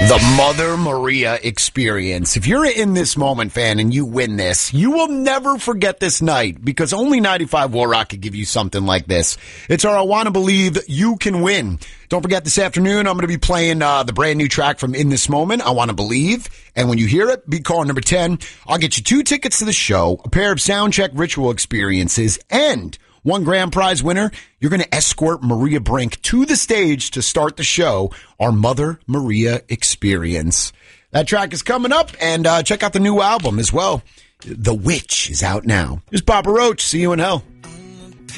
The Mother Maria experience. If you're in this moment, fan, and you win this, you will never forget this night because only 95 War Rock could give you something like this. It's our I Want to Believe You Can Win. Don't forget this afternoon, I'm going to be playing the brand new track from In This Moment, I Want to Believe. And when you hear it, be caller number 10. I'll get you 2 tickets to the show, a pair of Soundcheck ritual experiences, and one grand prize winner. You're going to escort Maria Brink to the stage to start the show, our Mother Maria experience. That track is coming up, and check out the new album as well. The Witch is out now. Here's Papa Roach. See you in hell.